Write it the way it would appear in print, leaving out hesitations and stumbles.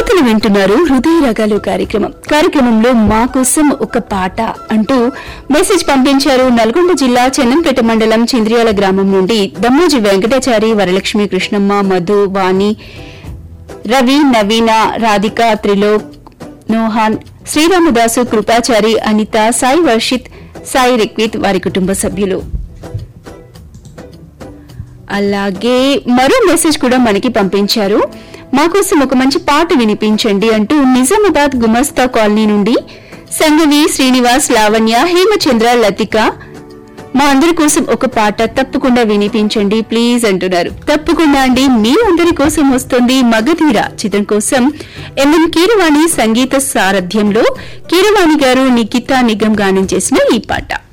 శ్రోతలు వింటున్నారు హృదయ రాగాలు కార్యక్రమంలో మా కోసం ఒక పాట అంటూ మెసేజ్ పంపించారు. నల్గొండ జిల్లా చెన్నంపేట మండలం చింద్రియాల గ్రామం నుండి దమ్మోజి వెంకటాచారి, వరలక్ష్మి, కృష్ణమ్మ, మధు, వాణి, రవి, నవీన, రాధిక, త్రిలోక్, నోహాన్, శ్రీరామదాసు, కృపాచారి, అనిత, సాయి వర్షిత్, సాయి రిక్విత్, వారి కుటుంబ సభ్యులు. అలాగే మరో మెసేజ్ కూడా మనకి పంపించారు. మా కోసం ఒక మంచి పాట వినిపించండి అంటూ నిజామాబాద్ గుమస్తా కాలనీ నుండి సంగవి, శ్రీనివాస్, లావణ్య, హేమచంద్ర, లతిక మా అందరి కోసం ఒక పాట తప్పకుండా వినిపించండి ప్లీజ్ అంటున్నారు. తప్పకుండా అండి, మీ అందరి కోసం వస్తుంది మగధీర చిత్రం కోసం ఎంఎం కీరవాణి సంగీత సారథ్యంలో కీరవాణి గారు, నిఖితా, నిగం గానం చేసిన ఈ పాట.